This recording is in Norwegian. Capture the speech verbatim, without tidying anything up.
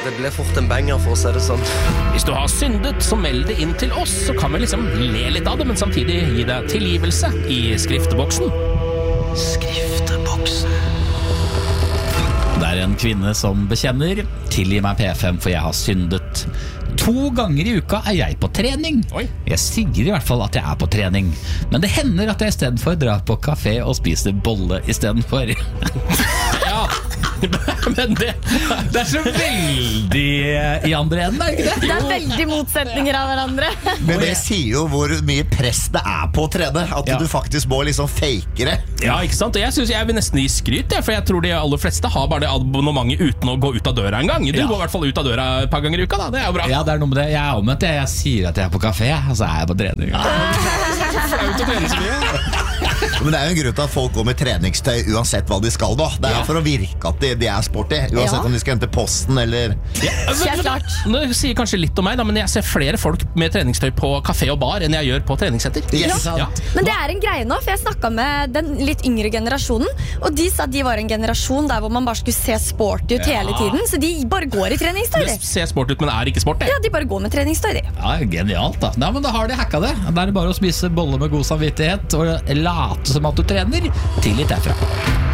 Det ble fort en banger, for å si det sånn. Hvis du har syndet, så meld det inn til oss, så kan vi liksom le litt av det, men samtidig gi deg tilgivelse i skrifteboksen. Skrifteboksen. Det er en kvinne som bekjenner: tilgi meg P fem, for jeg har syndet. To ganger i uka er jeg på trening. Oi. Jeg sier i hvert fall at jeg er på trening, men det hender at jeg i stedet for drar på kafé og spiser bolle i stedet for. Ja, men det, Det er så veldig i andre enden, er det ikke det? Det er veldig motsetninger av hverandre. Men det sier jo hvor mye press det er på å trene. At Ja. du faktisk må liksom fake det. ja, ikke sant? Og jeg, synes jeg vil nesten gi skryt, jeg, for jeg tror de aller fleste har bare det abonnementet uten å gå ut av døra en gang. Du Ja. går i hvert fall ut av døra et par ganger i uka, da. Det er jo bra. Ja, det er noe med det. Jeg er omvendt. Jeg, jeg sier at jeg er på kafé, og så er jeg på trening. Flaut å trene så mye. Men det er jo en grunn til at folk går med treningstøy uansett hva de skal nå. Det er Ja. for å virke at de, de er sporty. Uansett Ja. om de skal hente posten eller Helt klart. Nå sier kanskje litt om meg, da, men jeg ser flere folk med treningstøy på kafé og bar enn jeg gjør på treningssenter. Yes. Ja. Men det er en greie nå, for jeg snakket med den litt yngre generasjonen, og de sa at de var en generasjon der hvor man bare skulle se sporty ut hele tiden, så de bare går i treningstøy. Det de. ser sport ut, men er ikke sport, det. Ja, de bare går med treningstøy, de. Ja, genialt da. Nei, men da har de hacka det. Da er det bare å spise bolle med god samvittighet og late som at du trener. Tillit derfra.